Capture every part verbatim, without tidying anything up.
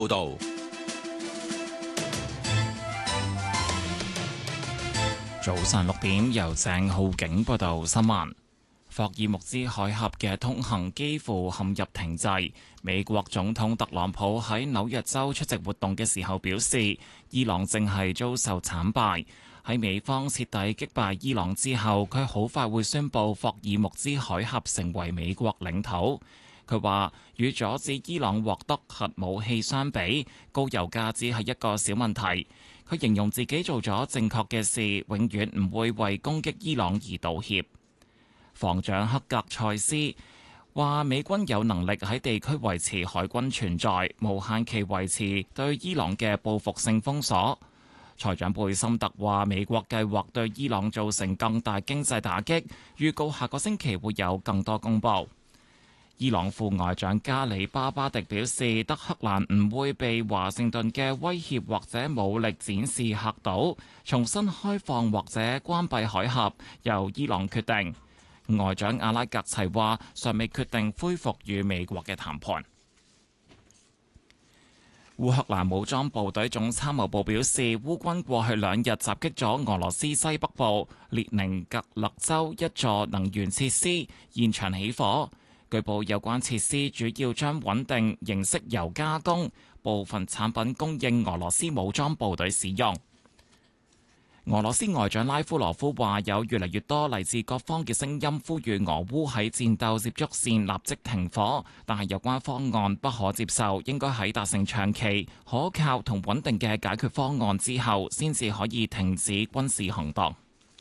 報道。 早上六點，由鄭浩景報道新聞。霍爾木茲海峽嘅通行幾乎陷入停滯。美國總統特朗普喺紐約州出席活動嘅時候表示，伊朗正係遭受慘敗。喺美方徹底擊敗伊朗之後，佢好快會宣布霍爾木茲海峽成為美國領土。佢話：與阻止伊朗獲得核武器相比，高油價只係一個小問題。佢形容自己做咗正確嘅事，永遠唔會為攻擊伊朗而道歉。防長克格塞斯話：美軍有能力喺地區維持海軍存在，無限期維持對伊朗嘅報復性封鎖。財長貝森特話：美國計劃對伊朗造成更大經濟打擊，預告下個星期會有更多公佈。伊朗副外長加里巴巴迪表示，德黑蘭唔會被華盛頓嘅威脅或者武力展示嚇到，重新開放或者關閉海峽由伊朗決定。外長阿拉格齊話，尚未決定恢復與美國嘅談判。烏克蘭武裝部隊總參謀部表示，烏軍過去兩日襲擊咗俄羅斯西北部列寧格勒州一座能源設施，現場起火。據報有關設施主要將穩定形式油加工，部分產品供應俄羅斯武裝部隊使用。俄羅斯外長拉夫羅夫話：有越嚟越多嚟自各方嘅聲音，呼籲俄烏喺戰鬥接觸線立即停火，但係有關方案不可接受，應該喺達成長期、可靠同穩定嘅解決方案之後，先至可以停止軍事行動。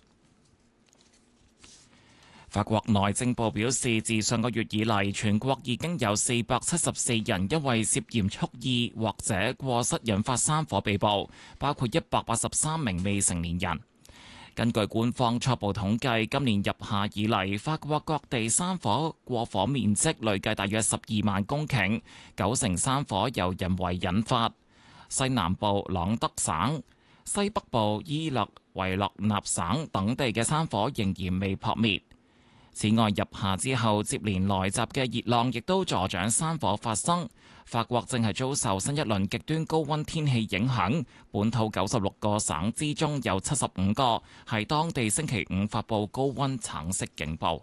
法國內政部表示，自上個月以嚟，全國已經有四百七十四人因為涉嫌蓄意或者過失引發山火被捕，包括一百八十三名未成年人。根據官方初步統計，今年入夏以嚟，法國各地山火過火面積累計大約十二萬公頃，九成山火由人為引發。西南部朗德省、西北部伊勒維勒納省等地嘅山火仍然未撲滅。此外，入夏之後接連來襲嘅熱浪亦都助長山火發生。法國正係遭受新一輪極端高溫天氣影響，本土九十六個省之中有七十五個係當地星期五發布高溫橙色警報。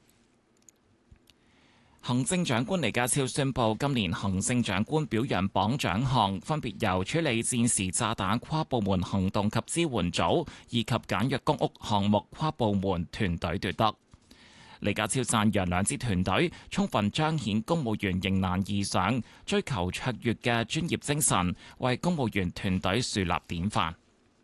行政長官李家超宣布，今年行政長官表揚榜獎項分別由處理戰時炸彈跨部門行動及支援組以及簡約公屋項目跨部門團隊奪得。李家超讚揚兩支團隊充分彰顯公務員迎難而上、追求卓越嘅專業精神，為公務員團隊樹立典範。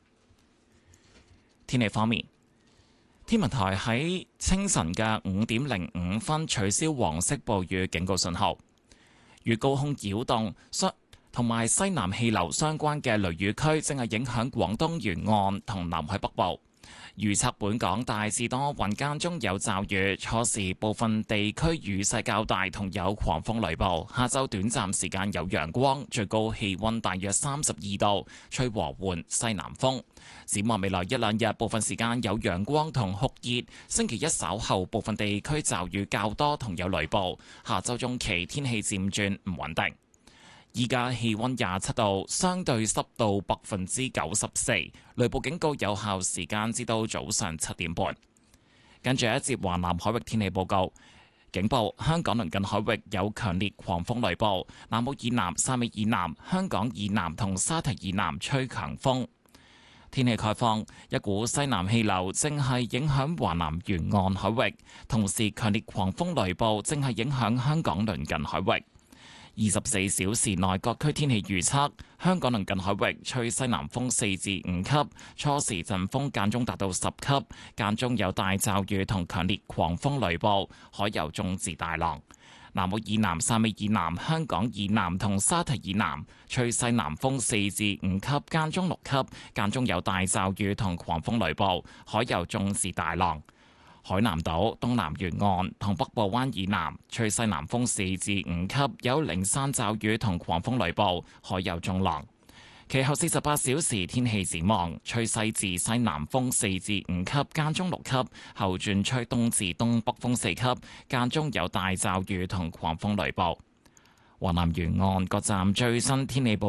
天氣方面，天文台喺清晨嘅五點零五分取消黃色暴雨警告信號。與高空擾動相同埋西南氣流相關嘅雷雨區正係影響廣東沿岸同南海北部。預測本港大致多雲間中有驟雨，初時部分地區雨勢較大，同有狂風雷暴。下晝短暫時間有陽光，最高氣溫大約三十二度，吹和緩西南風。展望未來一兩日，部分時間有陽光同酷熱。星期一稍後部分地區驟雨較多，同有雷暴。下週中期天氣漸轉唔穩定。依家氣溫廿七度，相對濕度百分之九十四，雷暴警告有效時間至到早上七點半。跟住一節華南海域天氣報告，警報：香港鄰近海域有強烈狂風雷暴，南澳以南、汕尾以南、香港以南同沙堤以南吹強風。天氣概況：一股西南氣流正係影響華南沿岸海域，同時強烈狂風雷暴正係影響香港鄰近海域。二十四小時內各區天氣預測：香港鄰近海域吹西南風四至五級，初時陣風間中達到十級，間中有大驟雨同強烈狂風雷暴，海有中至大浪。南澳以南、汕尾以南、香港以南同沙堤以南吹西南風四至五級，間中六級，間中有大驟雨同狂風雷暴，海有中至大浪。海南島東南沿岸同北部灣以南吹西南風四至五級，有零散驟雨同狂風雷暴，海有中浪。其後四十八小時天氣展望，吹西至西南風四至五級，間中六級，後轉吹東至東北風四級，間中有大驟雨同狂風雷暴。 華南沿岸各站最新天氣報